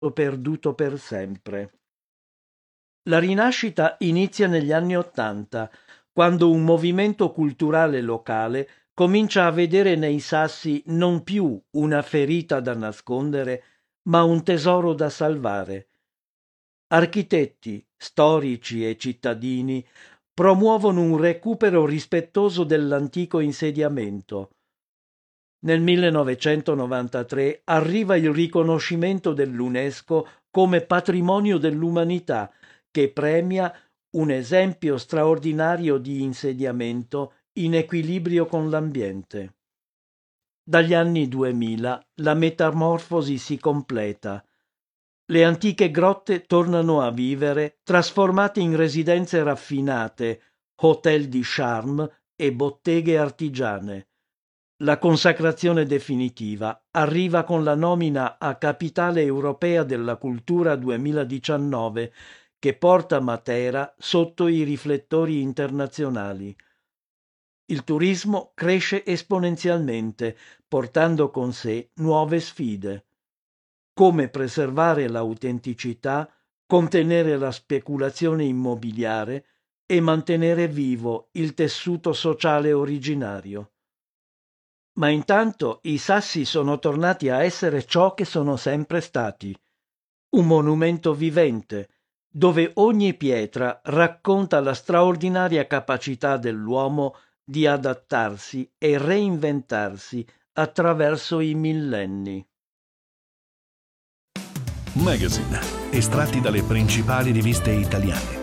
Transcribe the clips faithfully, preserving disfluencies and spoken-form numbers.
perduto per sempre. La rinascita inizia negli anni Ottanta, quando un movimento culturale locale comincia a vedere nei sassi non più una ferita da nascondere, ma un tesoro da salvare. Architetti, storici e cittadini promuovono un recupero rispettoso dell'antico insediamento. Nel millenovecentonovantatré arriva il riconoscimento dell'UNESCO come patrimonio dell'umanità, che premia un esempio straordinario di insediamento in equilibrio con l'ambiente. Dagli anni duemila la metamorfosi si completa. Le antiche grotte tornano a vivere, trasformate in residenze raffinate, hotel di charme e botteghe artigiane. La consacrazione definitiva arriva con la nomina a Capitale Europea della Cultura duemiladiciannove, che porta Matera sotto i riflettori internazionali. Il turismo cresce esponenzialmente, portando con sé nuove sfide. Come preservare l'autenticità, contenere la speculazione immobiliare e mantenere vivo il tessuto sociale originario. Ma intanto i sassi sono tornati a essere ciò che sono sempre stati, un monumento vivente, dove ogni pietra racconta la straordinaria capacità dell'uomo di adattarsi e reinventarsi attraverso i millenni. Magazine, estratti dalle principali riviste italiane.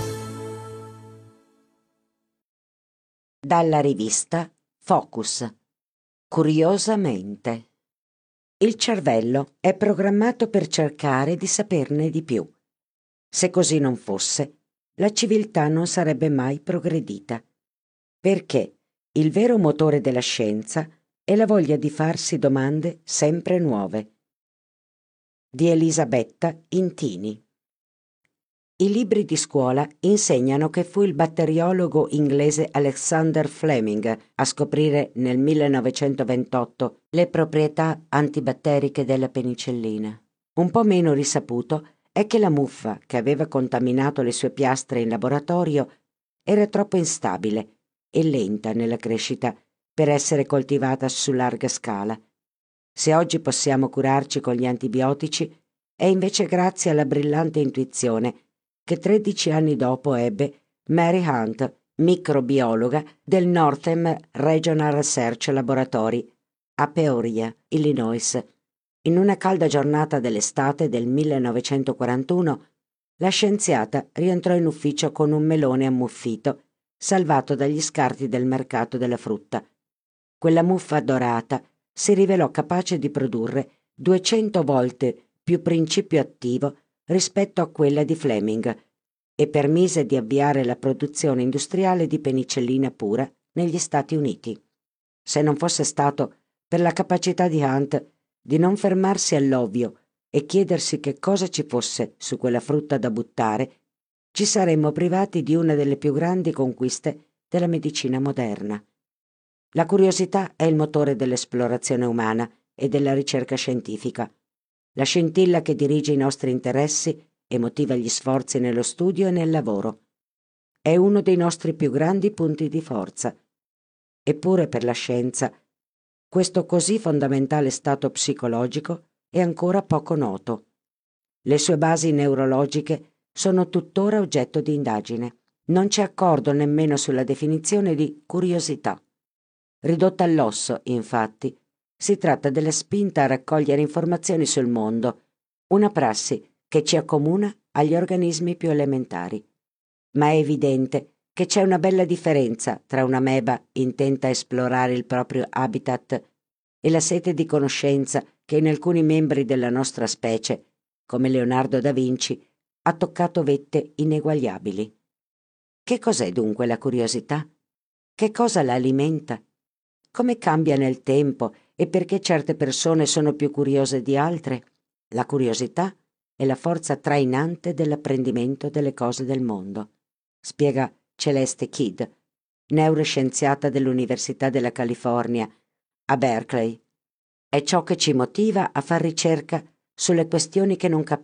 Dalla rivista Focus. Curiosamente. Il cervello è programmato per cercare di saperne di più. Se così non fosse, la civiltà non sarebbe mai progredita. Perché il vero motore della scienza è la voglia di farsi domande sempre nuove. Di Elisabetta Intini. I libri di scuola insegnano che fu il batteriologo inglese Alexander Fleming a scoprire nel millenovecentoventotto le proprietà antibatteriche della penicillina. Un po' meno risaputo è che la muffa che aveva contaminato le sue piastre in laboratorio era troppo instabile e lenta nella crescita per essere coltivata su larga scala. Se oggi possiamo curarci con gli antibiotici, è invece grazie alla brillante intuizione che tredici anni dopo ebbe Mary Hunt, microbiologa del Northern Regional Research Laboratory a Peoria, Illinois. In una calda giornata dell'estate del millenovecentoquarantuno, la scienziata rientrò in ufficio con un melone ammuffito, salvato dagli scarti del mercato della frutta. Quella muffa dorata si rivelò capace di produrre duecento volte più principio attivo rispetto a quella di Fleming e permise di avviare la produzione industriale di penicillina pura negli Stati Uniti. Se non fosse stato per la capacità di Hunt di non fermarsi all'ovvio e chiedersi che cosa ci fosse su quella frutta da buttare, ci saremmo privati di una delle più grandi conquiste della medicina moderna. La curiosità è il motore dell'esplorazione umana e della ricerca scientifica, la scintilla che dirige i nostri interessi e motiva gli sforzi nello studio e nel lavoro. È uno dei nostri più grandi punti di forza. Eppure per la scienza, questo così fondamentale stato psicologico è ancora poco noto. Le sue basi neurologiche sono tuttora oggetto di indagine. Non c'è accordo nemmeno sulla definizione di curiosità. Ridotta all'osso, infatti, si tratta della spinta a raccogliere informazioni sul mondo, una prassi che ci accomuna agli organismi più elementari. Ma è evidente che c'è una bella differenza tra un'ameba intenta a esplorare il proprio habitat e la sete di conoscenza che in alcuni membri della nostra specie, come Leonardo da Vinci, ha toccato vette ineguagliabili. Che cos'è dunque la curiosità? Che cosa la alimenta? Come cambia nel tempo e perché certe persone sono più curiose di altre? La curiosità è la forza trainante dell'apprendimento delle cose del mondo, spiega Celeste Kidd, neuroscienziata dell'Università della California a Berkeley. È ciò che ci motiva a far ricerca sulle questioni che non